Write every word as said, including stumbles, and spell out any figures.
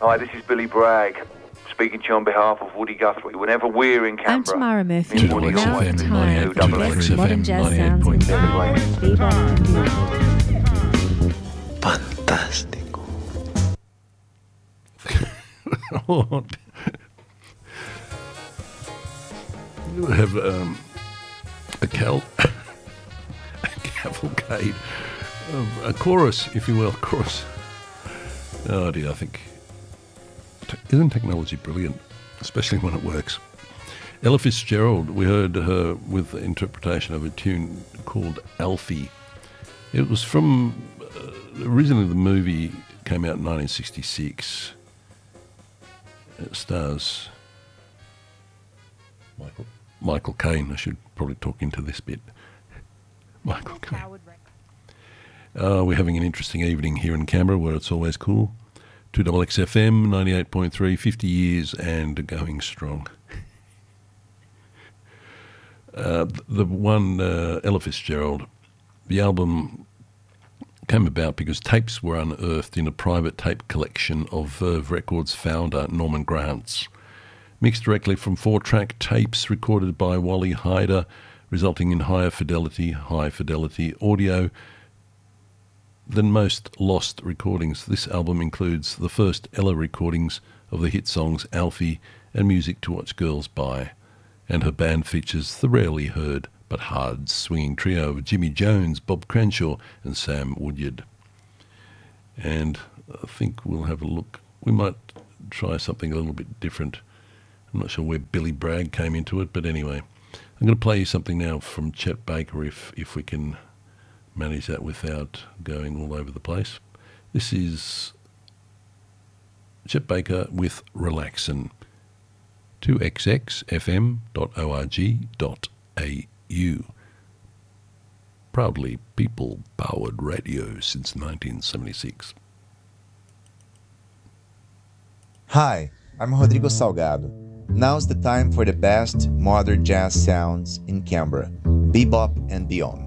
Hi, this is Billy Bragg, speaking to you on behalf of Woody Guthrie. Whenever we're in Canberra... I'm Tamara Murphy. me and Woody Now always it's do time to double get X. modern jazz sounds with bebop and beyond. Fantástico. You have um, a cal a cavalcade, um, a chorus, if you will, chorus. Oh dear, I think te- isn't technology brilliant, especially when it works. Ella Fitzgerald, we heard her with the interpretation of a tune called Alfie. It was from uh, originally the movie came out in nineteen sixty-six. It stars Michael Michael Caine. I should probably talk into this bit. Michael Caine. Uh, we're having an interesting evening here in Canberra where it's always cool. two X X F M, ninety-eight point three, fifty years and going strong. uh, the one, uh, Ella Fitzgerald, the album came about because tapes were unearthed in a private tape collection of Verve Records founder Norman Granz, mixed directly from four-track tapes recorded by Wally Hyder, resulting in higher fidelity, high fidelity audio than most lost recordings. This album includes the first Ella recordings of the hit songs Alfie and Music to Watch Girls By, and her band features the rarely heard but hard swinging trio of Jimmy Jones, Bob Cranshaw and Sam Woodyard. And I think we'll have a look. We might try something a little bit different. I'm not sure where Billy Bragg came into it, but anyway. I'm going to play you something now from Chet Baker if, if we can manage that without going all over the place. This is Chet Baker with Relaxin'. two X X F M dot org dot A U. Proudly people-powered radio since nineteen seventy-six. Hi, I'm Rodrigo Salgado. Now's the time for the best modern jazz sounds in Canberra, bebop and beyond.